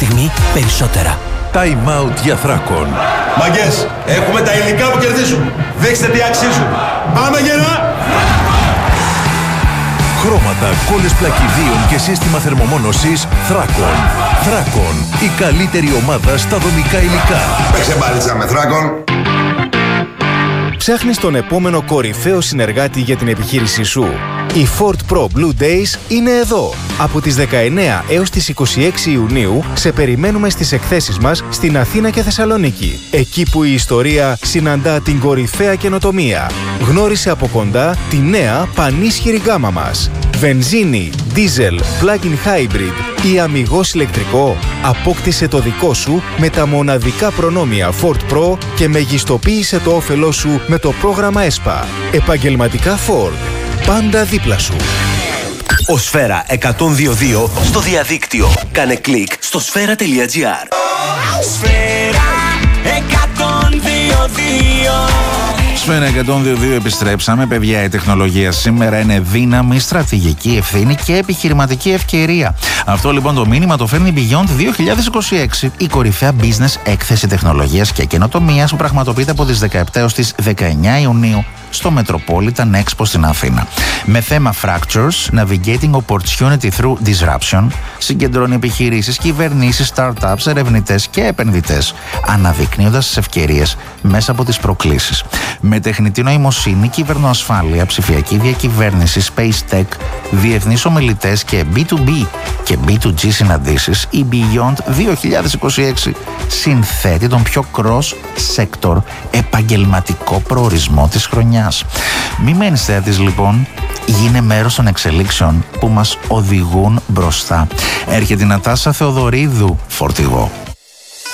στιγμή περισσότερα. Time out για Θράκον. Μαγκές, έχουμε τα υλικά που κερδίζουν. Δείξτε τι αξίζουν. Πάμε γερά! Χρώματα, κόλλες πλακιδίων και σύστημα θερμομόνωσης Θράκον. Θράκον, η καλύτερη ομάδα στα δομικά υλικά. Παίξε μπάλιτσα με Θράκον. Ψάχνεις τον επόμενο κορυφαίο συνεργάτη για την επιχείρησή σου. Οι Ford Pro Blue Days είναι εδώ. Από τις 19 έως τις 26 Ιουνίου σε περιμένουμε στις εκθέσεις μας στην Αθήνα και Θεσσαλονίκη. Εκεί που η ιστορία συναντά την κορυφαία καινοτομία. Γνώρισε από κοντά τη νέα πανίσχυρη γκάμα μας. Βενζίνη, δίζελ, plug-in hybrid ή αμιγώς ηλεκτρικό. Απόκτησε το δικό σου με τα μοναδικά προνόμια Ford Pro και μεγιστοποίησε το όφελό σου με το πρόγραμμα ΕΣΠΑ. Επαγγελματικά Ford. Πάντα δίπλα σου. Ο Σφαίρα 102.2 στο διαδίκτυο. Κάνε κλικ στο sfera.gr. Σφαίρα 102.2. Σφαίρα 102.2 επιστρέψαμε. Παιδιά, η τεχνολογία σήμερα είναι δύναμη, στρατηγική ευθύνη και επιχειρηματική ευκαιρία. Αυτό λοιπόν το μήνυμα το φέρνει Beyond 2026, η κορυφαία business έκθεση τεχνολογίας και καινοτομίας που πραγματοποιείται από τις 17 έως τις 19 Ιουνίου στο Metropolitan Expo στην Αθήνα. Με θέμα Fractures, Navigating Opportunity Through Disruption, συγκεντρώνει επιχειρήσεις, κυβερνήσεις, startups, ερευνητές και επενδυτές, αναδεικνύοντας τις ευκαιρίες μέσα από τις προκλήσεις. Με τεχνητή νοημοσύνη, κυβερνοασφάλεια, ψηφιακή διακυβέρνηση, space tech, διεθνείς ομιλητές και B2B και B2G συναντήσεις, η Beyond 2026 συνθέτει τον πιο cross-sector επαγγελματικό προορισμό της χρονιάς. Μη μένεις θέατης λοιπόν, γίνε μέρος των εξελίξεων που μας οδηγούν μπροστά. Έρχεται η Νατάσα Θεοδωρίδου, φορτηγό.